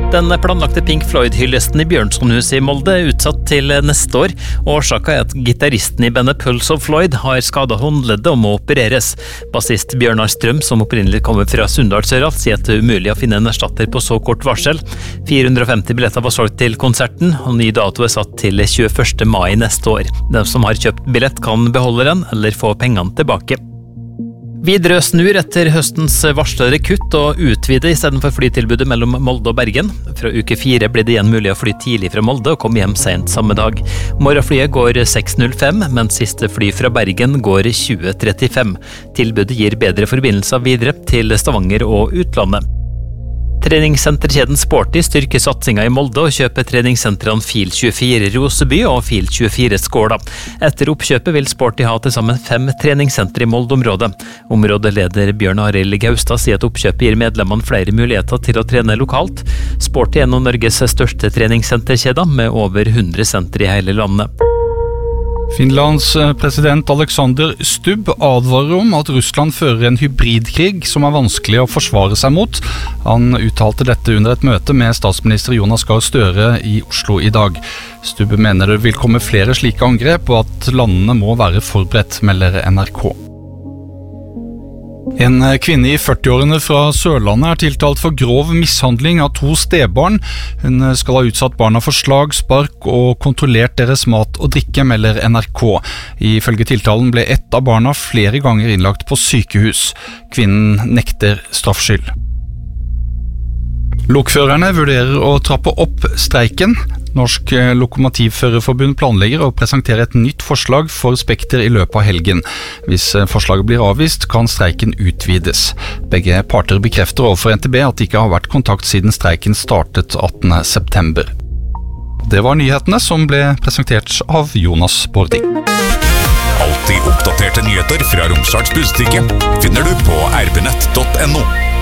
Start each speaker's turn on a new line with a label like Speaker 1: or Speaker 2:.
Speaker 1: Den planlagte Pink Floyd-hyllesten i Bjørnsonhuset i Molde utsatt til neste år. Årsaken at gitaristen i bandet Pulse of Floyd har skadet håndleddet og må opereres. Bassist Bjørnar Strøm, som opprinnelig kommer fra Sunndalsøra, sier at det er umulig å finne en erstatter på så kort varsel. 450 billetter var solgt til konserten, og ny dato er satt til 21. mai neste år. De som har kjøpt billett kan beholde den, eller få pengene tilbake. Widerøe snur etter høstens varslede kutt og utvide i stedet for flytilbudet mellom Molde og Bergen. Fra uke 4 blir det igjen mulig å fly tidlig fra Molde og komme hjem sent samme dag. Morgenflyet går 6.05, mens siste fly fra Bergen går 20.35. Tilbudet gir bedre forbindelser videre til Stavanger og utlandet. Treningssenterkjeden Sporty styrker satsingen i Molde og kjøper treningssentrene Fil24 Roseby og Fil24 Skåla. Etter oppkjøpet vil Sporty ha til sammen 5 treningssentre i Molde-området. Områdeleder Bjørn Arild Gaustad sier at oppkjøpet gir medlemmene flere muligheter til å trene lokalt. Sporty er en av Norges største treningssenterkjeder med over 100 sentre i hele landet.
Speaker 2: Finlands president Alexander Stubb advarer om at Russland fører en hybridkrig som er vanskelig å forsvare seg mot. Han uttalte dette under et møte med statsminister Jonas Gahr Støre i Oslo i dag. Stubb mener det vil komme flere slike angrep, og at landene må være forberedt, melder NRK. En kvinne i 40-årene fra Sørlandet er tiltalt for grov mishandling av 2 stebarn. Hun skal ha utsatt barna for slag, spark og kontrollert deres mat og drikke, melder NRK. Ifølge tiltalen ble ett av barna flere ganger innlagt på sykehus. Kvinnen nekter straffskyld. Lokførerne vurderer å trappe opp streiken. Norsk Lokomotivførerforbund planlegger å presentere et nytt forslag for Spekter i løpet av helgen. Hvis forslaget blir avvist, kan streiken utvides. Begge parter bekrefter overfor NTB at det ikke har vært kontakt siden streiken startet 18. september. Det var nyhetene som ble presentert av Jonas Bording.
Speaker 3: Alltid oppdaterte nyheter fra Romsdals Budstikke finner du på rbnett.no.